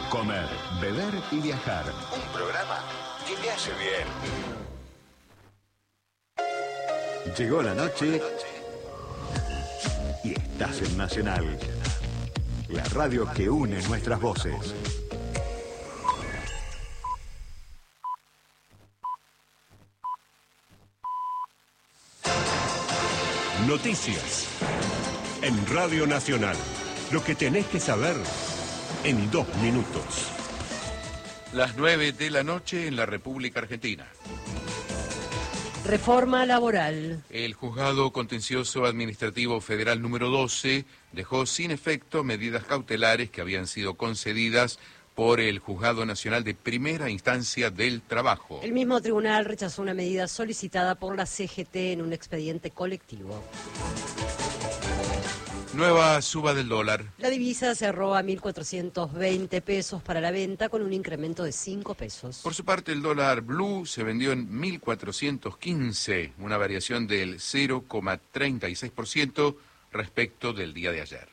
Comer, beber y viajar. Un programa que te hace bien. Llegó la noche y estás en Nacional. La radio que une nuestras voces. Noticias en Radio Nacional. Lo que tenés que saber en 2 minutos. Las 9 de la noche en la República Argentina. Reforma laboral. El Juzgado Contencioso Administrativo Federal número 12 dejó sin efecto medidas cautelares que habían sido concedidas por el Juzgado Nacional de Primera Instancia del Trabajo. El mismo tribunal rechazó una medida solicitada por la CGT en un expediente colectivo. Nueva suba del dólar. La divisa cerró a 1.420 pesos para la venta con un incremento de 5 pesos. Por su parte, el dólar blue se vendió en 1.415, una variación del 0,36% respecto del día de ayer.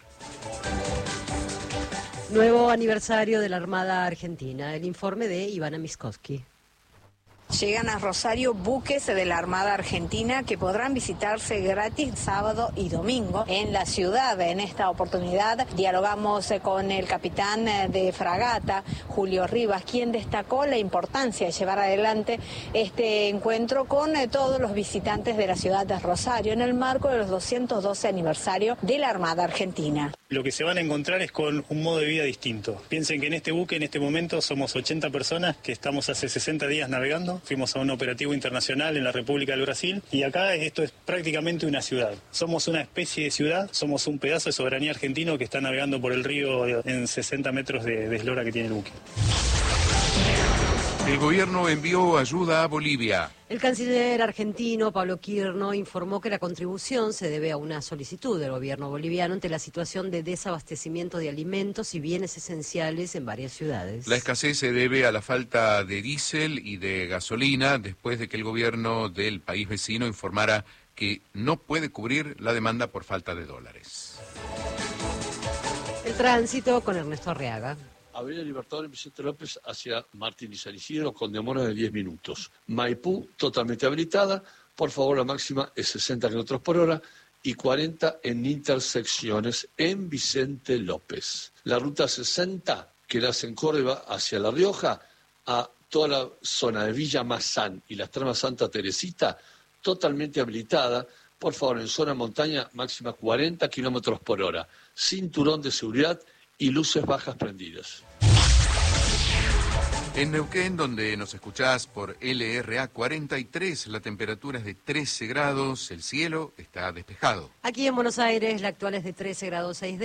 Nuevo aniversario de la Armada Argentina. El informe de Ivana Miskowski. Llegan a Rosario buques de la Armada Argentina que podrán visitarse gratis sábado y domingo en la ciudad. En esta oportunidad dialogamos con el capitán de fragata, Julio Rivas, quien destacó la importancia de llevar adelante este encuentro con todos los visitantes de la ciudad de Rosario en el marco de los 212 aniversario de la Armada Argentina. Lo que se van a encontrar es con un modo de vida distinto. Piensen que en este buque, en este momento, somos 80 personas que estamos hace 60 días navegando. Fuimos a un operativo internacional en la República del Brasil y acá esto es prácticamente una ciudad. Somos una especie de ciudad, somos un pedazo de soberanía argentino que está navegando por el río en 60 metros de eslora que tiene el buque. El gobierno envió ayuda a Bolivia. El canciller argentino, Pablo Quirno, informó que la contribución se debe a una solicitud del gobierno boliviano ante la situación de desabastecimiento de alimentos y bienes esenciales en varias ciudades. La escasez se debe a la falta de diésel y de gasolina después de que el gobierno del país vecino informara que no puede cubrir la demanda por falta de dólares. El tránsito con Ernesto Arriaga. Avenida Libertador en Vicente López hacia Martín y San Isidro con demora de 10 minutos. Maipú totalmente habilitada, por favor la máxima es 60 km por hora y 40 en intersecciones en Vicente López. La ruta 60 que nace en Córdoba hacia La Rioja a toda la zona de Villa Mazán y las Termas Santa Teresita totalmente habilitada, por favor en zona montaña máxima 40 km por hora, cinturón de seguridad y luces bajas prendidas. En Neuquén, donde nos escuchás por LRA 43, la temperatura es de 13 grados, el cielo está despejado. Aquí en Buenos Aires, la actual es de 13 grados 6 décimas.